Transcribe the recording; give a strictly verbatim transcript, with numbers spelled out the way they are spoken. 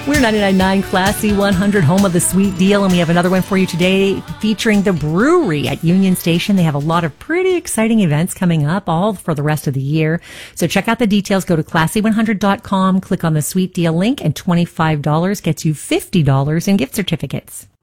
We're ninety-nine point nine Classy one hundred, home of the sweet deal, and we have another one for you today featuring the brewery at Union Station. They have a lot of pretty exciting events coming up, all for the rest of the year. So check out the details. Go to classy one hundred dot com, click on the sweet deal link, and twenty-five dollars gets you fifty dollars in gift certificates.